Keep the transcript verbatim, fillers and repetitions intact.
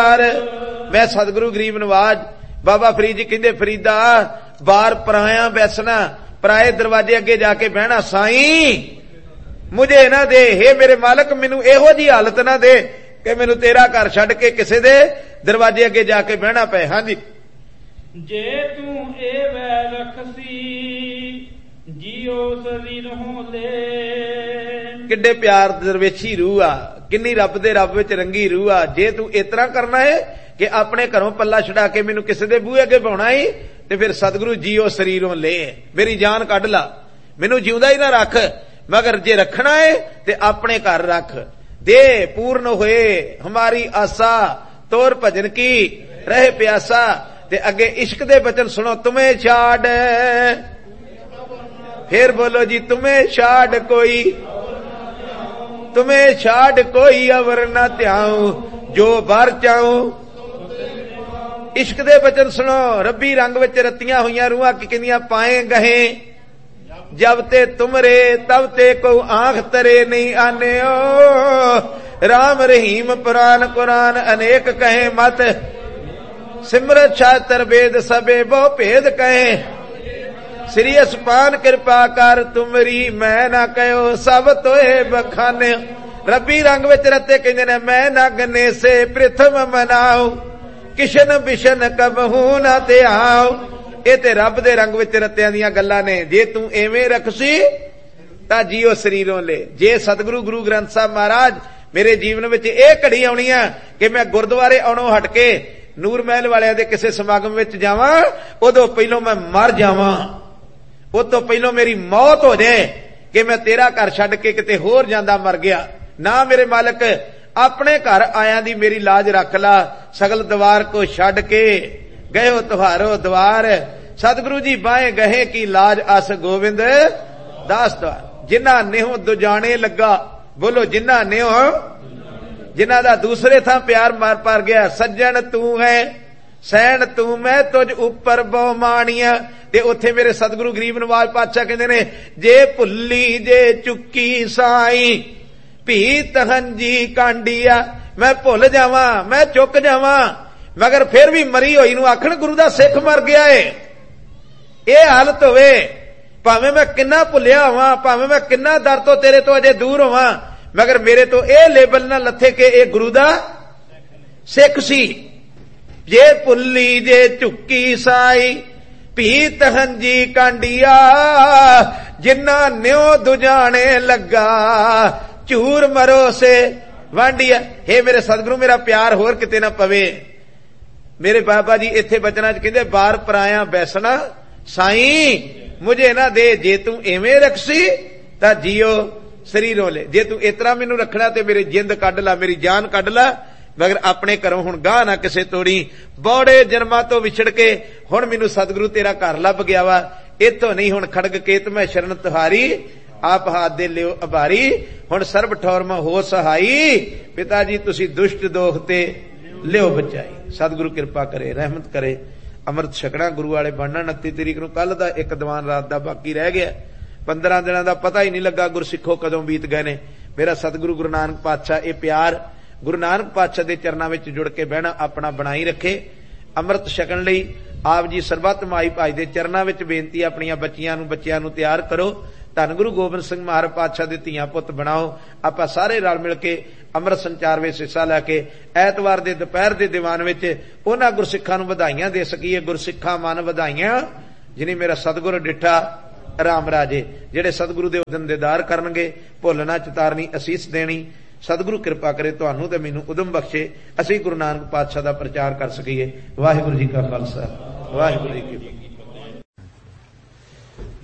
दरबार। मैं सतगुरु गरीब नवाज बाबा फरीद जी कहंदे फरीदा बार पराया बैसना, पराए दरवाजे अगे जाके बहना, साईं मुझे ना दे, हे मेरे मालक मैनू इहो जी हालत ना दे कि मैनू तेरा घर छड्ड के किसी दे दरवाजे अगे जाके बहना पे। हाँ जी, जे तू ए वै रखसी जियो शरीर हो ले। किड्डे प्यार दरवेशी रूह आ, किन्नी रब दे रब विच रंगी रूह आ। जे तू इतना करना है कि अपने घरों पल्ला छड़ा के मैनू किसी दे बूहे अगे पाउणा है ते फिर सतगुरु जियो शरीरों ले, मेरी जान कढ ला, मैनू जिउंदा ही ना रख, मगर जे रखना है ते अपने घर रख। दे पूर्ण होए हमारी आशा, तोर भजन की रहे प्यासा। ते अगे इश्क दे बचन सुनो, तुम्हें छाड़, फिर बोलो जी तुम्हें छाड़ कोई, तुम्हें छाड़ कोई अवर न त्याऊं, जो बार चाऊं। इश्क दे बचन सुनो, रब्बी रंग विच रत्तियां होईयां रूहां की कहंदियां पाए गहे, जब ते तुमरे तब ते को आंख तरे नहीं आने ओ। राम रहीम पुराण कुरान अनेक कहे मत, सिमरत शास्त्र वेद सबे बहु भेद कहे। श्री असपान कृपा कर तुमरी मैं ना कहो, सब तोए बखाने। रब्बी रंग विच रत्ते कहंदे ने मैं नगने से प्रथम मनाओ, किशन बिशन कबहू ना ते आओ। ਇਹ ਤੇ ਰੱਬ ਦੇ ਰੰਗ ਵਿੱਚ ਰੱਤਿਆਂ ਦੀਆਂ ਗੱਲਾਂ ਨੇ। ਜੇ ਤੂੰ ਐਵੇਂ ਰਖਸੀ ਤਾਂ ਜੀਓ ਸਰੀਰੋਂ ਲੈ। ਜੇ ਸਤਿਗੁਰੂ ਗੁਰੂ ਗ੍ਰੰਥ ਸਾਹਿਬ ਮਹਾਰਾਜ ਮੇਰੇ ਜੀਵਨ ਵਿੱਚ ਇਹ ਘੜੀ ਆਉਣੀ ਆ ਕਿ ਮੈਂ ਗੁਰਦੁਆਰੇ ਆਉਣੋਂ ਹਟ ਕੇ ਨੂਰ ਮਹਿਲ ਵਾਲਿਆਂ ਦੇ ਕਿਸੇ ਸਮਾਗਮ ਵਿੱਚ ਜਾਵਾਂ, ਉਦੋਂ ਪਹਿਲੋਂ ਮੈਂ ਮਰ ਜਾਵਾਂ, ਉਹ ਤੋਂ ਪਹਿਲੋਂ ਮੇਰੀ ਮੌਤ ਹੋ ਜਾਏ ਕਿ ਮੈਂ ਤੇਰਾ ਘਰ ਛੱਡ ਕੇ ਕਿਤੇ ਹੋਰ ਜਾਂਦਾ ਮਰ ਗਿਆ। ਨਾ ਮੇਰੇ ਮਾਲਕ, ਆਪਣੇ ਘਰ ਆਇਆਂ ਦੀ ਮੇਰੀ ਲਾਜ ਰੱਖ ਲਾ। ਸਗਲ ਦਵਾਰ ਕੋ ਛੱਡ ਕੇ गए हो तुहारो द्वार, सतगुरु जी बाएं गहे की लाज अस गोविंद दास द्वार। जिन्ना नेहो दुजाने लगा, बोलो जिन्ना नेहो, जिन्ना दा दूसरे था प्यार मार पार गया। सज्जन तू है सैन तू मैं तुझ उपर बहुमानिया। ते उत्थे मेरे सतगुरु गरीब नवाज पातशाह कहंदे ने, जे भुल्ली जे चुक्की साई भी तहंजी कांडिया। मैं भुल जावां, मैं चुक जावां, मगर फिर भी मरी होई नूं आखण गुरु दा सिख मर गया है। ये हालत होवे, भावें मैं किन्ना भुलिया होवां, भावें मैं किन्ना दर तो तेरे तो अजे दूर होवां, मगर मेरे तो यह लेबल ना लथे कि यह गुरु दा सिख सी। जे भुल्ली जे झुक्की साई भी तहंजी कांडिया, जिन्ना न्यो दुजाने लगा झूर मरो से वांडिया। हे मेरे सतगुरु मेरा प्यार होर किते ना पवे। मेरे बाबा जी इत्थे बचना च कहंदे बार पराया बैसना, साईं मुझे ना दे, जे तू एवें रखसी तां जियो शरीरों ले। जे तू इतना मैनू रखना ते मेरी जिंद कढ ला, मेरी जान कढ ला, मगर अपने घरों हुण गाह ना किसे तोड़ी। बौड़े जन्मां तो विछड़ के हुण मैनू सतगुरु तेरा घर लभ गया वा, इथों नहीं हुण खड़ग केत मैं शरण तुहारी, आप हाथ दे लियो अभारी। हुण सर्ब ठौर मैं हो सहाई, पिता जी तुसी दुष्ट दोख ते लियो बचाई। सतगुरु कृपा करे, रहमत करे। अमृत छकना गुरु वाले बनना। उनतीस तरीक नूं कल दा एक दीवान रात दा बाकी रह गया, पंद्रह दिनों का पता ही नहीं लगा गुरसिखो कदों बीत गए ने। मेरा सतगुरु गुरु नानक पातशाह ये प्यार गुरु नानक पातशाह के चरणों में जुड़ के बहना अपना बनाई रखे। अमृत छकन लई आप जी सरबत माई भाई के चरणों में बेनती, अपनिया बच्चियां नूं बच्चियां नूं तैयार करो, धन गुरु गोबिंद सिंह महाराज पातशाह दे धीआं पुत बनाओ। आपां सारे रल मिल के अमृत संचार विच हिस्सा लैके ऐतवार दे दोपहर दे दीवान विच उन्हां गुरसिखां नूं वधाइयां दे सकीए। गुरसिखां मन वधाइयां जिन्हें मेरा सतगुरु डिठा राम राजे, जेड़े सतगुरु दे उदम दीदार करनगे, भुल ना चितारनी, असीस देनी। सतगुरु कृपा करे तुहानू ते मैनू उदम बख्शे, असीं गुरु नानक पातशाह दा प्रचार कर सकीए। वाहिगुरू जी का खालसा, वाहिगुरू जी की फतेह।